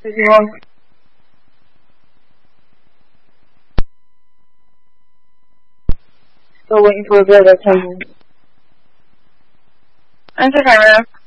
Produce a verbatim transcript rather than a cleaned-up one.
fifty-one. Still waiting for a bit of attention. Enter camera.